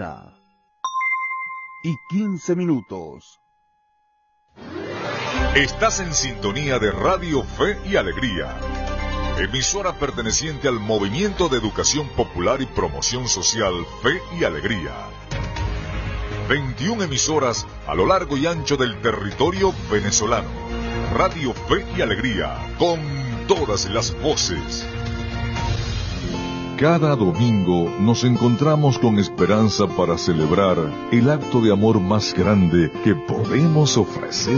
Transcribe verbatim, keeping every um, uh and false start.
una y quince minutos. Estás en sintonía de Radio Fe y Alegría, emisora perteneciente al Movimiento de Educación Popular y Promoción Social Fe y Alegría. veintiuna emisoras a lo largo y ancho del territorio venezolano. Radio Fe y Alegría, con todas las voces. Cada domingo nos encontramos con esperanza para celebrar el acto de amor más grande que podemos ofrecer